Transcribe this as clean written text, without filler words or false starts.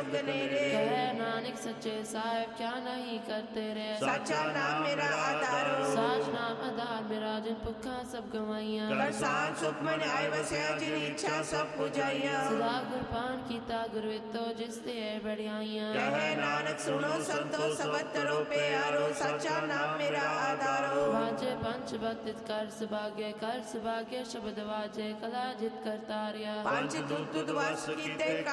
शब्द नेरे। कहे नानक सच्चे साहिब क्या नहीं करते रे। साचा नाम मेरा आधारो। साच नाम आधार मेरा जिन भुखा सब गवाइया। कर सांस सुख मन आए वसिया जिन इच्छा सब पुजाइया। सदा गुरपान कीता गुरवितो जिस ते बढ़ियाइया। कहे नानक सुनो संतो सबत तरो प्यारो। साचा नाम मेरा आधारो। वाजे पंच बत्तित कर सुभाग्य शब्द वाजे कला जित कर तारिया। पंच तुत तुत वस कीते